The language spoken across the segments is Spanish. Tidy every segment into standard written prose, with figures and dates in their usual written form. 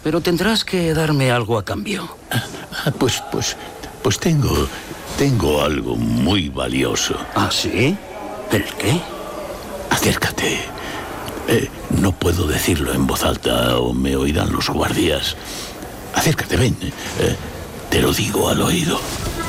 pero tendrás que darme algo a cambio. Pues tengo algo muy valioso. ¿Ah, sí? ¿El qué? Acércate. No puedo decirlo en voz alta o me oirán los guardias. Acércate, ven. Te lo digo al oído.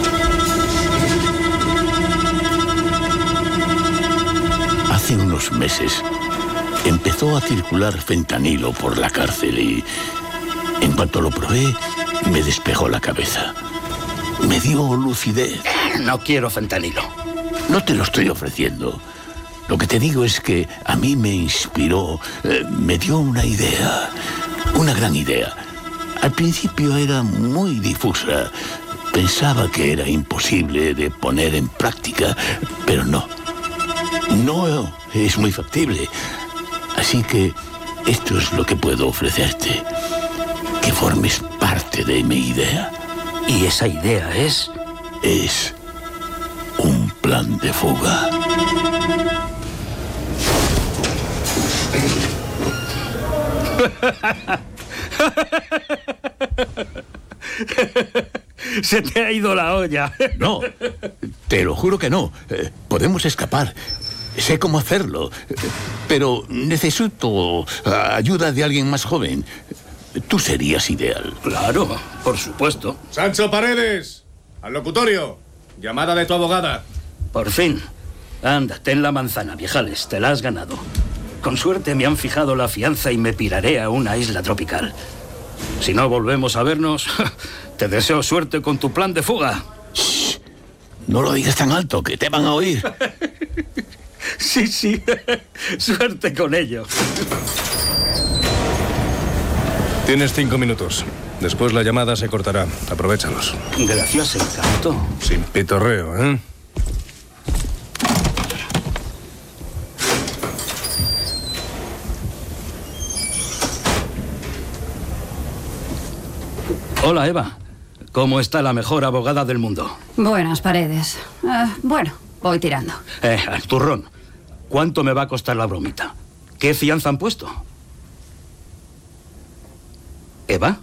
Hace unos meses empezó a circular fentanilo por la cárcel y en cuanto lo probé me despejó la cabeza. Me dio lucidez. No quiero fentanilo. No te lo estoy ofreciendo. Lo que te digo es que a mí me inspiró, me dio una idea, una gran idea. Al principio era muy difusa. Pensaba que era imposible de poner en práctica, pero no. No es muy factible. Así que esto es lo que puedo ofrecerte. Que formes parte de mi idea. ¿Y esa idea es? Es un plan de fuga. Se te ha ido la olla. No, te lo juro que no. Podemos escapar. Sé cómo hacerlo. Pero necesito ayuda de alguien más joven. Tú serías ideal. Claro, por supuesto. Sancho Paredes, al locutorio. Llamada de tu abogada. Por fin. Anda, ten la manzana, viejales. Te la has ganado. Con suerte me han fijado la fianza y me piraré a una isla tropical. Si no volvemos a vernos, te deseo suerte con tu plan de fuga. Shh, no lo digas tan alto, que te van a oír. Sí, suerte con ello. Tienes 5 minutos. Después la llamada se cortará. Aprovéchalos. Gracias, Encanto. Sin pitorreo, ¿eh? Hola, Eva. ¿Cómo está la mejor abogada del mundo? Buenas, Paredes. Bueno, voy tirando. Al turrón. ¿Cuánto me va a costar la bromita? ¿Qué fianza han puesto? ¿Eva?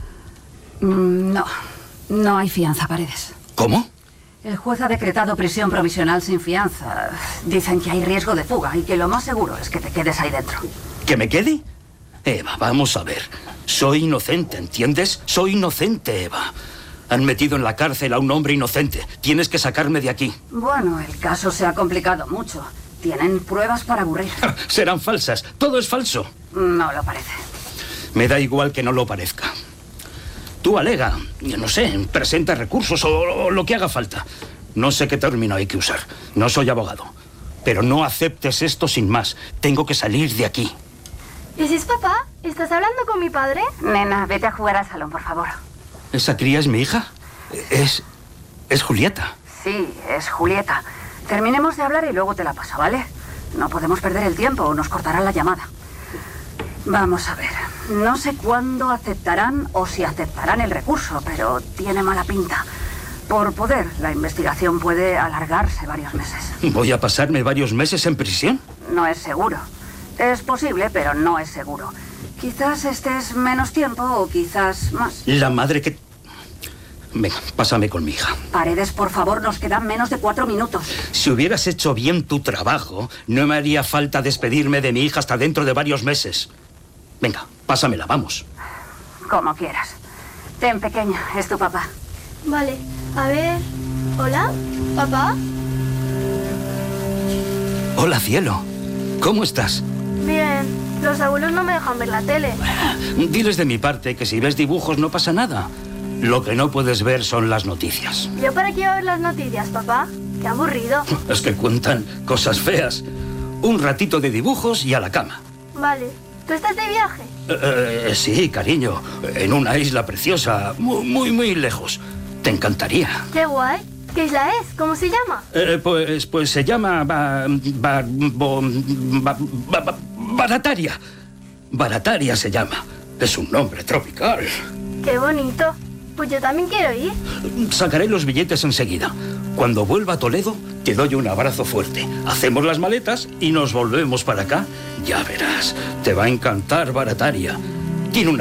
No hay fianza, Paredes. ¿Cómo? El juez ha decretado prisión provisional sin fianza. Dicen que hay riesgo de fuga y que lo más seguro es que te quedes ahí dentro. ¿Que me quede? Eva, vamos a ver. Soy inocente, ¿entiendes? Soy inocente, Eva. Han metido en la cárcel a un hombre inocente. Tienes que sacarme de aquí. Bueno, el caso se ha complicado mucho. Tienen pruebas para aburrir. Serán falsas. Todo es falso. No lo parece. Me da igual que no lo parezca. Tú alega, no sé, presenta recursos o lo que haga falta. No sé qué término hay que usar. No soy abogado. Pero no aceptes esto sin más. Tengo que salir de aquí. ¿Ese es papá? ¿Estás hablando con mi padre? Nena, vete a jugar al salón, por favor. ¿Esa cría es mi hija? Es Julieta. Sí, es Julieta. Terminemos de hablar y luego te la paso, ¿vale? No podemos perder el tiempo o nos cortarán la llamada. Vamos a ver. No sé cuándo aceptarán o si aceptarán el recurso, pero tiene mala pinta. Por poder, la investigación puede alargarse varios meses. ¿Voy a pasarme varios meses en prisión? No es seguro. Es posible, pero no es seguro. Quizás estés menos tiempo o quizás más. La madre que... Venga, pásame con mi hija. Paredes, por favor, nos quedan menos de 4 minutos. Si hubieras hecho bien tu trabajo, no me haría falta despedirme de mi hija hasta dentro de varios meses. Venga, pásamela, vamos. Como quieras. Ten, pequeña, es tu papá. Vale, a ver... ¿Hola? ¿Papá? Hola, cielo. ¿Cómo estás? Bien. Los abuelos no me dejan ver la tele. Diles de mi parte que si ves dibujos no pasa nada. Lo que no puedes ver son las noticias. ¿Yo para qué iba a ver las noticias, papá? Qué aburrido. Es que cuentan cosas feas. Un ratito de dibujos y a la cama. Vale. ¿Tú estás de viaje? Sí, cariño. En una isla preciosa, muy lejos. Te encantaría. Qué guay. ¿Qué isla es? ¿Cómo se llama? Pues se llama... Barataria. Barataria se llama. Es un nombre tropical. Qué bonito. Pues yo también quiero ir. Sacaré los billetes enseguida. Cuando vuelva a Toledo, te doy un abrazo fuerte. Hacemos las maletas y nos volvemos para acá. Ya verás, te va a encantar Barataria. Tiene una